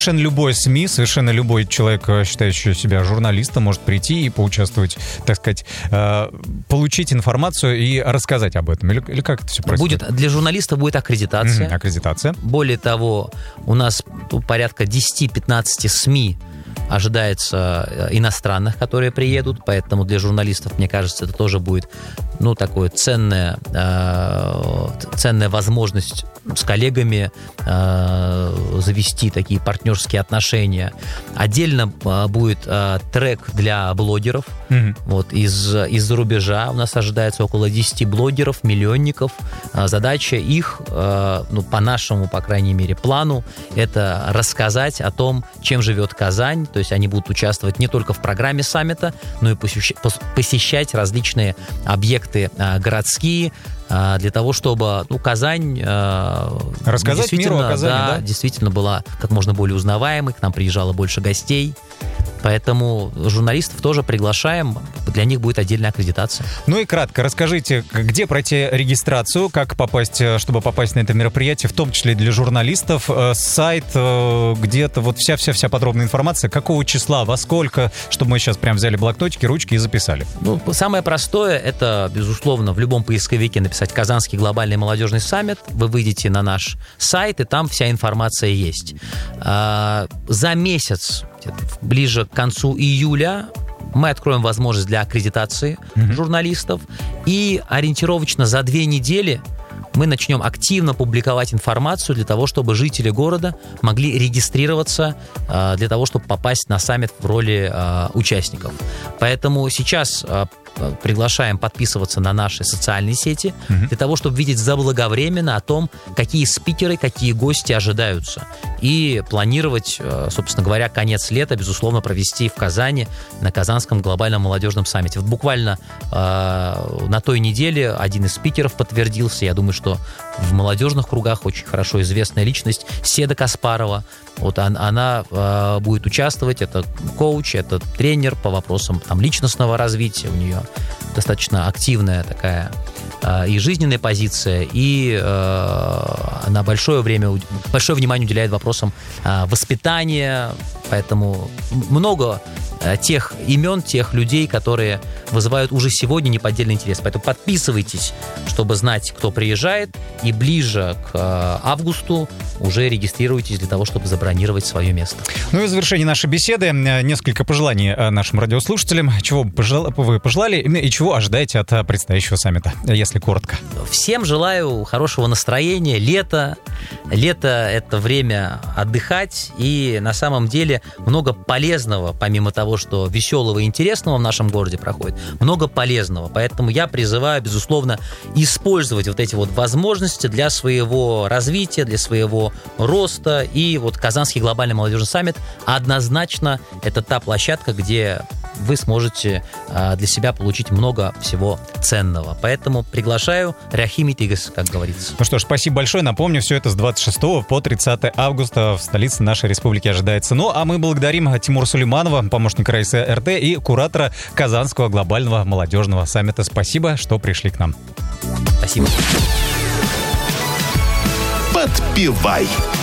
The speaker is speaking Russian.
Совершенно любой СМИ, совершенно любой человек, считающий себя журналистом, может прийти и поучаствовать, так сказать, получить информацию и рассказать об этом. Или как это все происходит? Для журналистов будет аккредитация. Аккредитация. Более того, у нас порядка 10-15 СМИ ожидается иностранных, которые приедут, поэтому для журналистов, мне кажется, это тоже будет, такое ценная возможность с коллегами завести такие партнерские отношения. Отдельно будет трек для блогеров. Вот, из-за рубежа у нас ожидается около 10 блогеров, миллионников. Задача их, по нашему, по крайней мере, плану, это рассказать о том, чем живет Казань. То есть они будут участвовать не только в программе саммита, но и посещать различные объекты городские, для того, чтобы Казань рассказать миру о Казани, да? Действительно была как можно более узнаваемой, к нам приезжало больше гостей. Поэтому журналистов тоже приглашаем, для них будет отдельная аккредитация. И кратко расскажите, где пройти регистрацию, как попасть, чтобы попасть на это мероприятие, в том числе для журналистов, сайт, где-то вся подробная информация, какого числа, во сколько, чтобы мы сейчас прям взяли блокнотики, ручки и записали. Самое простое, это, безусловно, в любом поисковике написать «Казанский глобальный молодежный саммит», вы выйдете на наш сайт, и там вся информация есть. За месяц, ближе к концу июля, мы откроем возможность для аккредитации журналистов, и ориентировочно за 2 недели мы начнем активно публиковать информацию для того, чтобы жители города могли регистрироваться для того, чтобы попасть на саммит в роли участников. Поэтому сейчас приглашаем подписываться на наши социальные сети для того, чтобы видеть заблаговременно о том, какие спикеры, какие гости ожидаются. И планировать, собственно говоря, конец лета, безусловно, провести в Казани на Казанском глобальном молодежном саммите. Буквально на той неделе один из спикеров подтвердился. Я думаю, что в молодежных кругах очень хорошо известная личность Седа Каспарова. Она будет участвовать. Это коуч, это тренер по вопросам личностного развития. У нее достаточно активная такая и жизненная позиция, и она большое внимание уделяет вопросам воспитания, поэтому много тех имен, тех людей, которые вызывают уже сегодня неподдельный интерес. Поэтому подписывайтесь, чтобы знать, кто приезжает, и ближе к августу уже регистрируйтесь для того, чтобы забронировать свое место. И в завершении нашей беседы несколько пожеланий нашим радиослушателям. Чего вы пожелали и чего ожидаете от предстоящего саммита, если коротко? Всем желаю хорошего настроения, лета. Лето — это время отдыхать, и на самом деле много полезного, помимо того, что веселого и интересного в нашем городе проходит, много полезного. Поэтому я призываю, безусловно, использовать эти возможности для своего развития, для своего роста. И Казанский глобальный молодежный саммит однозначно это та площадка, где вы сможете для себя получить много всего ценного. Поэтому приглашаю, ряхими тигас, как говорится. Что ж, спасибо большое. Напомню, все это с 26 по 30 августа в столице нашей республики ожидается. А мы благодарим Тимура Сулейманова, помощника раиса РТ и куратора Казанского глобального молодежного саммита. Спасибо, что пришли к нам. Спасибо. Подпевай.